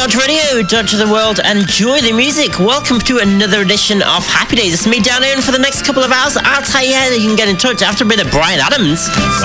Dodge Radio, Dodge of the World, enjoy the music. Welcome to another edition of Happy Days. It's me down here, and for the next couple of hours, I'll tell you how you can get in touch after a bit of Bryan Adams.